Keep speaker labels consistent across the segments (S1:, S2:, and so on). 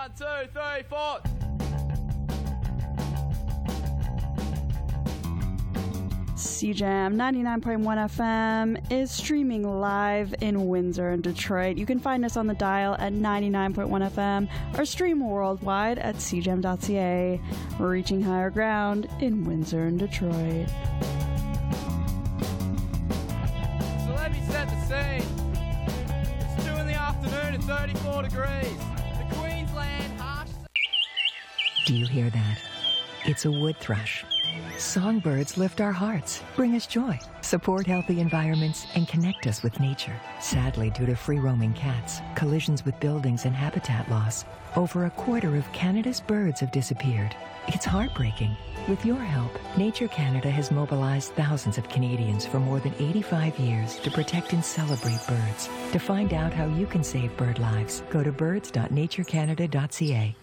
S1: 1, 2, 3, 4.
S2: CJAM 99.1 FM is streaming live in Windsor and Detroit. You can find us on the dial at 99.1 FM or stream worldwide at cjam.ca. We're reaching higher ground in Windsor and Detroit.
S1: So let me set the scene. It's 2 in the afternoon and 34 degrees. The Queensland harsh...
S3: Do you hear that? It's a wood thrush. Songbirds lift our hearts, bring us joy, support healthy environments, and connect us with nature. Sadly, due to free-roaming cats, collisions with buildings, and habitat loss, over a quarter of Canada's birds have disappeared. It's heartbreaking. With your help, Nature Canada has mobilized thousands of Canadians for more than 85 years to protect and celebrate birds. To find out how you can save bird lives, go to birds.naturecanada.ca.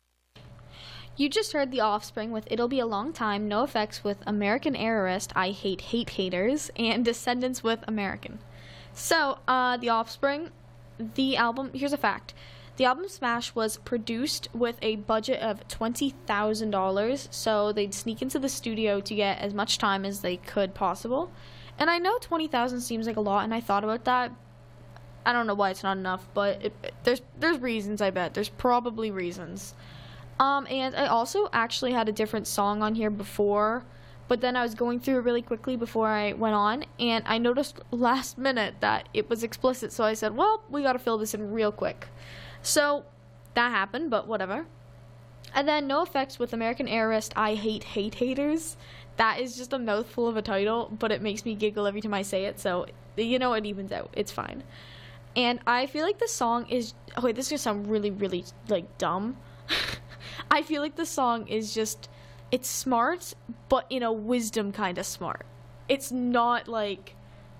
S4: You just heard The Offspring with It'll Be a Long Time, NoFX with American Airarist, I Hate Hate Haters, and Descendants with American. So, The Offspring, the album, here's a fact. The album Smash was produced with a budget of $20,000, so they'd sneak into the studio to get as much time as they could possible. And I know $20,000 seems like a lot, and I thought about that. I don't know why it's not enough, but there's reasons, I bet. There's probably reasons. And I also actually had a different song on here before, but then I was going through it really quickly before I went on, and I noticed last minute that it was explicit, so I said, well, we gotta fill this in real quick. So, that happened, but whatever. And then NoFX with American Airarist, I Hate Hate Haters. That is just a mouthful of a title, but it makes me giggle every time I say it, so, you know, it evens out. It's fine. And I feel like the song is... Oh, wait, this is gonna sound really, really, like, dumb. I feel like the song is just, it's smart, but in a wisdom kind of smart. It's not like,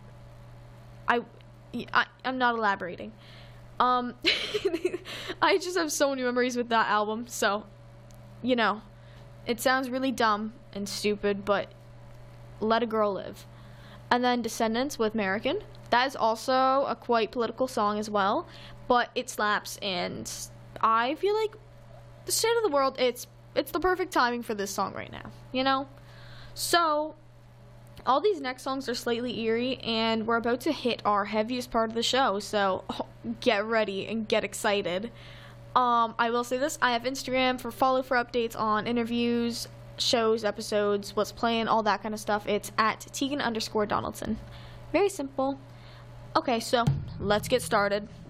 S4: I'm not elaborating. I just have so many memories with that album, so, you know, it sounds really dumb and stupid, but let a girl live. And then Descendants with American. That is also a quite political song as well, but it slaps, and I feel like the state of the world, it's the perfect timing for this song right now, you know? So, all these next songs are slightly eerie, and we're about to hit our heaviest part of the show, so get ready and get excited. I will say this, I have Instagram for updates on interviews, shows, episodes, what's playing, all that kind of stuff. It's at Tegan_Donaldson. Very simple. Okay, so let's get started.